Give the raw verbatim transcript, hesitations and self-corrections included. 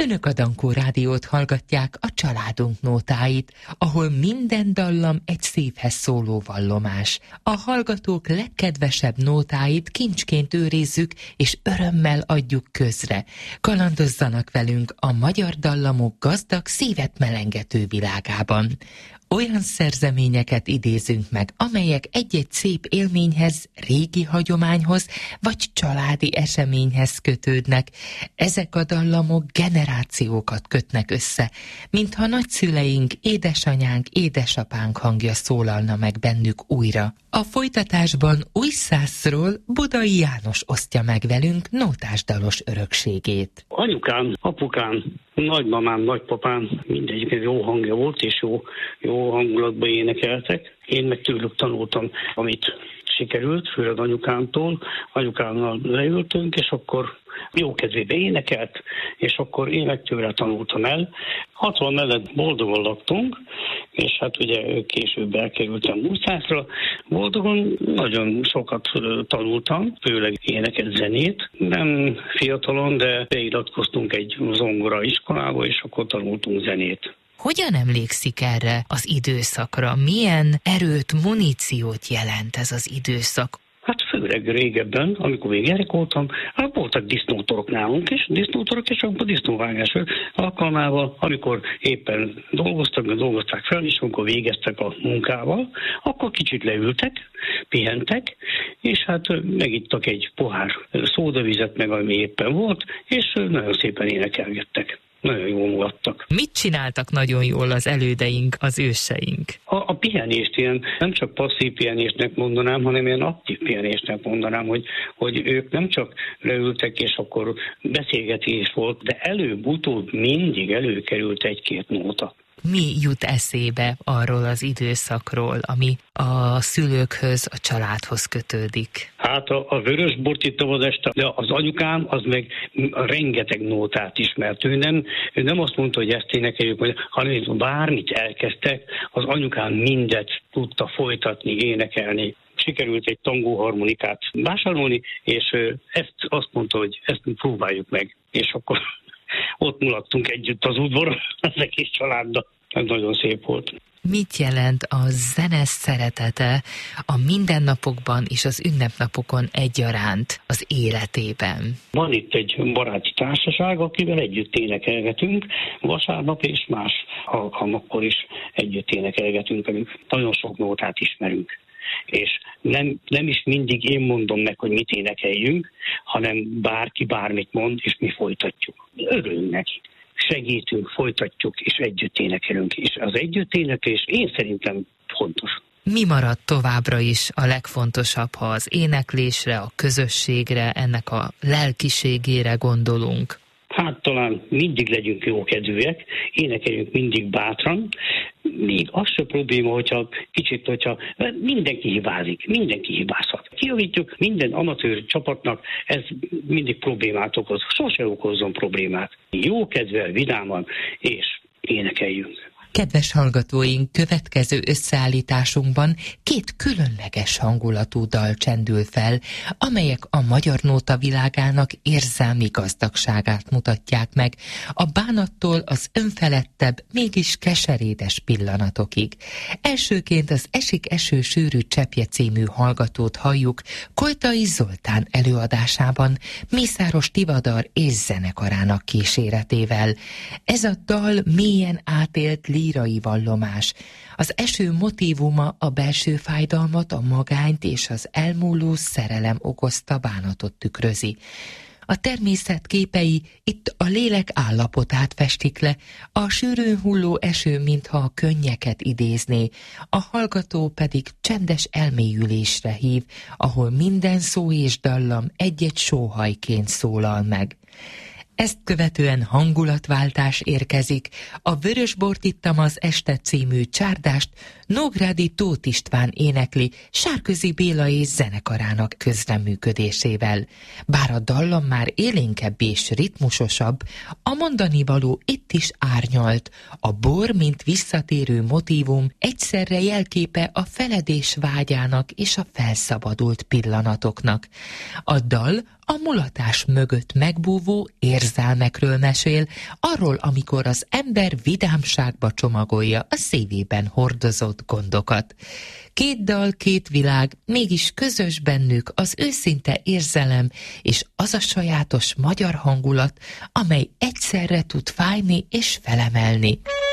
Önök a Dankó Rádiót hallgatják, a családunk nótáit, ahol minden dallam egy szívhez szóló vallomás. A hallgatók legkedvesebb nótáit kincsként őrizzük, és örömmel adjuk közre. Kalandozzanak velünk a magyar dallamok gazdag, szívet melengető világában. Olyan szerzeményeket idézünk meg, amelyek egy-egy szép élményhez, régi hagyományhoz vagy családi eseményhez kötődnek. Ezek a dallamok generációkat kötnek össze, mintha nagyszüleink, édesanyánk, édesapánk hangja szólalna meg bennük újra. A folytatásban Újszászról Budai János osztja meg velünk nótásdalos örökségét. Anyukám, apukám, nagymamám, nagypapám, mindegyiknek jó hangja volt, és jó, jó hangulatban énekeltek. Én meg tőlük tanultam, amit sikerült, főleg anyukámtól. Anyukámmal leültünk, és akkor jó kedvébe énekelt, és akkor én meg tőle tanultam el. hatvan mellett boldogan laktunk, és hát ugye később elkerültem Újszászra. Boldogan nagyon sokat tanultam, főleg éneket, zenét. Nem fiatalon, de beiratkoztunk egy zongora iskolába, és akkor tanultunk zenét. Hogyan emlékszik erre az időszakra? Milyen erőt, muníciót jelent ez az időszak? Hát főleg régebben, amikor még gyerek voltam, hát voltak disznótorok nálunk is, disznótorok, és akkor disznóvágás alkalmával, amikor éppen dolgoztak, dolgozták fel, és amikor végeztek a munkával, akkor kicsit leültek, pihentek, és hát megittak egy pohár szódavizet, meg ami éppen volt, és nagyon szépen énekelgettek. Nagyon jól mulattak. Mit csináltak nagyon jól az elődeink, az őseink? A, a pihenést ilyen, nem csak passzív pihenésnek mondanám, hanem ilyen aktív pihenésnek mondanám, hogy, hogy ők nem csak leültek, és akkor beszélgetés volt, de előbb-utóbb mindig előkerült egy-két nóta. Mi jut eszébe arról az időszakról, ami a szülőkhöz, a családhoz kötődik? Hát a, a vörösbort itt az este, de az anyukám az meg rengeteg nótát ismert. Ő nem, ő nem azt mondta, hogy ezt énekeljük, hanem bármit elkezdtek, az anyukám mindet tudta folytatni, énekelni. Sikerült egy tangóharmonikát vásárolni, és ezt azt mondta, hogy ezt próbáljuk meg. És akkor ott mulattunk együtt az udvaron, az egész családdal. Ez nagyon szép volt. Mit jelent a zene szeretete a mindennapokban és az ünnepnapokon egyaránt az életében? Van itt egy baráti társaság, akivel együtt énekelgetünk, vasárnap és más alkalmakkor is együtt énekelgetünk, velük nagyon sok nótát ismerünk. És nem, nem is mindig én mondom meg, hogy mit énekeljünk, hanem bárki bármit mond, és mi folytatjuk. Örülünk neki. Segítünk, folytatjuk, és együtt énekelünk. És az együtt éneklés én szerintem fontos. Mi marad továbbra is a legfontosabb, ha az éneklésre, a közösségre, ennek a lelkiségére gondolunk? Hát talán mindig legyünk jókedvűek, énekeljünk mindig bátran. Még az se probléma, hogyha kicsit, hogyha mindenki hibázik, mindenki hibázhat. Kijavítjuk minden amatőr csapatnak, ez mindig problémát okoz. Sose okozzon problémát. Jókedvel, vidáman, és énekeljünk. Kedves hallgatóink, következő összeállításunkban két különleges hangulatú dal csendül fel, amelyek a magyar nóta világának érzelmi gazdagságát mutatják meg, a bánattól az önfelettebb, mégis keserédes pillanatokig. Elsőként az Esik eső sűrű cseppje című hallgatót halljuk Koltai Zoltán előadásában, Mészáros Tivadar és zenekarának kíséretével. Ez a dal mélyen átélt lírai vallomás. Az eső motívuma a belső fájdalmat, a magányt és az elmúló szerelem okozta bánatot tükrözi. A természet képei itt a lélek állapotát festik le, a sűrűn hulló eső mintha a könnyeket idézné, a hallgató pedig csendes elmélyülésre hív, ahol minden szó és dallam egy-egy sóhajként szólal meg. Ezt követően hangulatváltás érkezik, a Vörösbort ittam az este című csárdást Nógrádi Tóth István énekli Sárközi Béla és zenekarának közreműködésével. Bár a dallam már élénkebb és ritmusosabb, a mondanivaló itt is árnyalt, a bor, mint visszatérő motívum egyszerre jelképe a feledés vágyának és a felszabadult pillanatoknak. A dal a mulatás mögött megbúvó érzelmekről mesél, arról, amikor az ember vidámságba csomagolja a szívében hordozott gondokat. Két dal, két világ, mégis közös bennük az őszinte érzelem és az a sajátos magyar hangulat, amely egyszerre tud fájni és felemelni.